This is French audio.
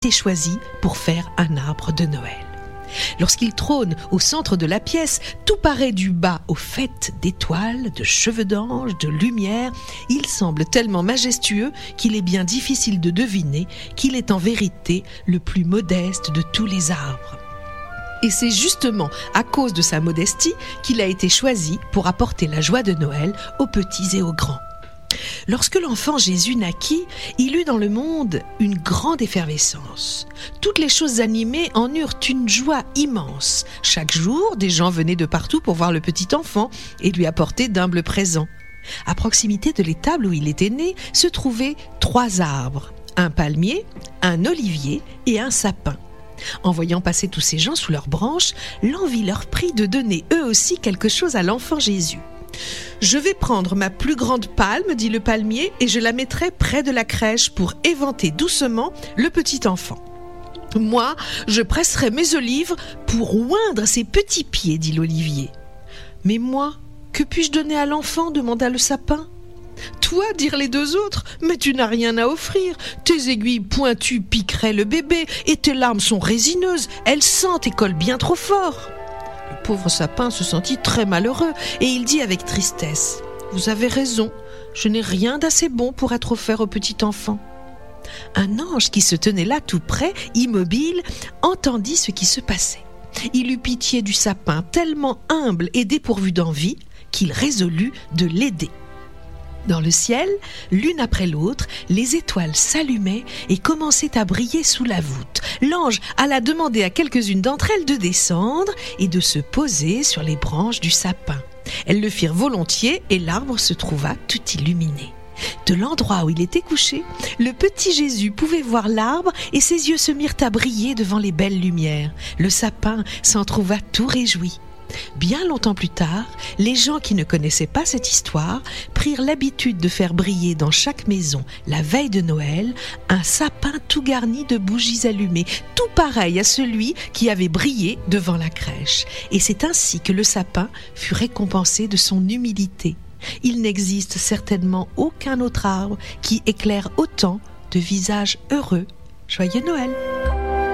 été choisi pour faire un arbre de Noël. Lorsqu'il trône au centre de la pièce, tout paraît du bas au faîte d'étoiles, de cheveux d'ange, de lumière. Il semble tellement majestueux qu'il est bien difficile de deviner qu'il est en vérité le plus modeste de tous les arbres. Et c'est justement à cause de sa modestie qu'il a été choisi pour apporter la joie de Noël aux petits et aux grands. Lorsque l'enfant Jésus naquit, il eut dans le monde une grande effervescence. Toutes les choses animées en eurent une joie immense. Chaque jour, des gens venaient de partout pour voir le petit enfant et lui apporter d'humbles présents. À proximité de l'étable où il était né, se trouvaient 3 arbres, un palmier, un olivier et un sapin. En voyant passer tous ces gens sous leurs branches, l'envie leur prit de donner eux aussi quelque chose à l'enfant Jésus. « Je vais prendre ma plus grande palme, dit le palmier, et je la mettrai près de la crèche pour éventer doucement le petit enfant. Moi, je presserai mes olives pour oindre ses petits pieds, dit l'olivier. Mais moi, que puis-je donner à l'enfant, demanda le sapin. Toi, dirent les 2 autres, mais tu n'as rien à offrir. Tes aiguilles pointues piqueraient le bébé, et tes larmes sont résineuses, elles sentent et collent bien trop fort. Le pauvre sapin se sentit très malheureux et il dit avec tristesse « Vous avez raison, je n'ai rien d'assez bon pour être offert au petit enfant. » Un ange qui se tenait là tout près, immobile, entendit ce qui se passait. Il eut pitié du sapin, tellement humble et dépourvu d'envie qu'il résolut de l'aider. Dans le ciel, l'une après l'autre, les étoiles s'allumaient et commençaient à briller sous la voûte. L'ange alla demander à quelques-unes d'entre elles de descendre et de se poser sur les branches du sapin. Elles le firent volontiers et l'arbre se trouva tout illuminé. De l'endroit où il était couché, le petit Jésus pouvait voir l'arbre et ses yeux se mirent à briller devant les belles lumières. Le sapin s'en trouva tout réjoui. Bien longtemps plus tard, les gens qui ne connaissaient pas cette histoire prirent l'habitude de faire briller dans chaque maison, la veille de Noël, un sapin tout garni de bougies allumées, tout pareil à celui qui avait brillé devant la crèche. Et c'est ainsi que le sapin fut récompensé de son humilité. Il n'existe certainement aucun autre arbre qui éclaire autant de visages heureux. Joyeux Noël!